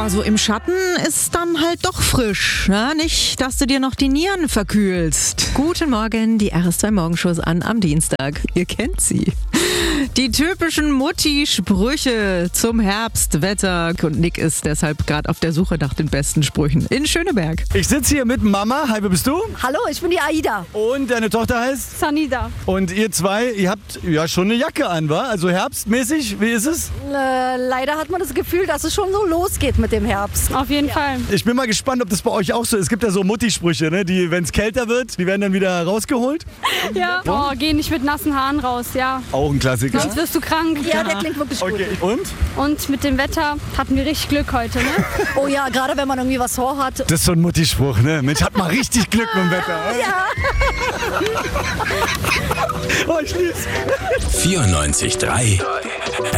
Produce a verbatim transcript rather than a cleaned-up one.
Ja, so im Schatten ist dann halt doch frisch. Ja, nicht, dass du dir noch die Nieren verkühlst. Guten Morgen, die R S zwei Morgenshows an am Dienstag. Ihr kennt sie. Die typischen Mutti-Sprüche zum Herbstwetter. Und Nick ist deshalb gerade auf der Suche nach den besten Sprüchen in Schöneberg. Ich sitze hier mit Mama. Hi, wer bist du? Hallo, ich bin die Aida. Und deine Tochter heißt? Sanida. Und ihr zwei, ihr habt ja schon eine Jacke an, wa? Also herbstmäßig, wie ist es? Äh, leider hat man das Gefühl, dass es schon so losgeht mit dem Herbst. Auf jeden Fall. Ich bin mal gespannt, ob das bei euch auch so ist. Es gibt ja so Mutti-Sprüche, ne? Die, wenn es kälter wird, die werden dann wieder rausgeholt. Ja. Oh, geh nicht mit nassen Haaren raus, ja. Auch ein Klassiker. Sonst wirst du krank. Ja, der klingt wirklich gut. Okay, und? Und mit dem Wetter hatten wir richtig Glück heute, ne? Oh ja, gerade wenn man irgendwie was vorhat. Das ist so ein Mutti-Spruch, ne? Mensch, hat mal richtig Glück mit dem Wetter. Ja. Oh, ich lieb's. vierundneunzig Komma drei